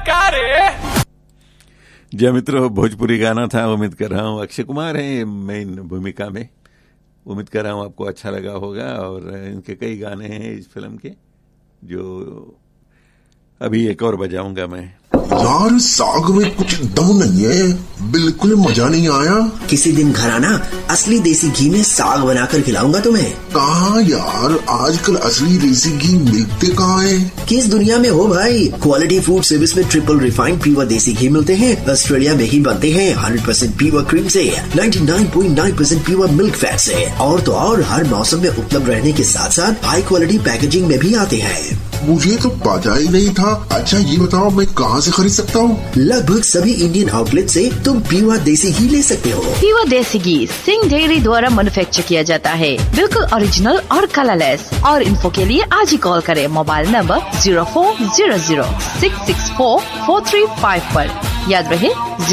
का रे। जय मित्रों, भोजपुरी गाना था। उम्मीद कर रहा हूँ अक्षय कुमार हैं मेन भूमिका में। उम्मीद कर रहा हूँ आपको अच्छा लगा होगा। और इनके कई गाने हैं इस फिल्म के, जो अभी एक और बजाऊंगा मैं। यार साग में कुछ दम नहीं है, बिल्कुल मजा नहीं आया। किसी दिन घर आना, असली देसी घी में साग बनाकर खिलाऊंगा तुम्हें। कहाँ यार, आजकल असली देसी घी मिलते कहाँ है? किस दुनिया में हो भाई। क्वालिटी फूड सर्विस में ट्रिपल रिफाइंड प्योर देसी घी मिलते हैं। ऑस्ट्रेलिया में ही बनते हैं 100% प्योर क्रीम से, 99.9% प्योर मिल्क फैट से। और तो और हर मौसम में उपलब्ध रहने के साथ साथ हाई क्वालिटी पैकेजिंग में भी आते हैं। मुझे तो पता ही नहीं था। अच्छा ये बताओ, मैं कहाँ से खरीद सकता हूँ? लगभग सभी इंडियन आउटलेट से तुम प्योर देसी घी ले सकते हो। प्योर देसी घी सिंह डेयरी द्वारा मैन्युफैक्चर किया जाता है, बिल्कुल ओरिजिनल और कलरलेस। और इन्फो के लिए आज ही कॉल करें मोबाइल नंबर 0400-664-4355 पर। याद रहे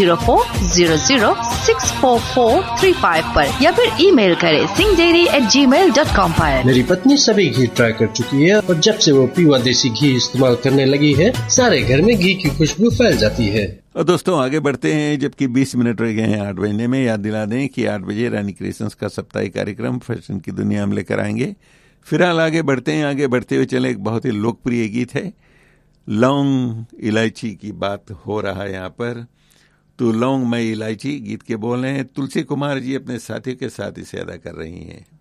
0400-644-35 पर, या फिर ईमेल करें singhdairy@gmail.com पर। मेरी पत्नी सभी घी ट्राई कर चुकी है और जब से वो प्योर देसी घी इस्तेमाल करने लगी है, सारे घर में घी की खुशबू फैल जाती है। और दोस्तों आगे बढ़ते हैं, जबकि 20 मिनट रह गए हैं 8 बजने में। याद दिला दें कि 8 बजे रानी क्रिएशंस का साप्ताहिक कार्यक्रम फैशन की दुनिया में लेकर आएंगे। फिलहाल आगे बढ़ते हैं। आगे बढ़ते हुए चले, एक बहुत ही लोकप्रिय गीत है, लौंग इलायची की बात हो रहा है यहाँ पर। तो लौंग मैं इलायची गीत के बोल रहे हैं। तुलसी कुमार जी अपने साथियों के साथ इसे अदा कर रही हैं।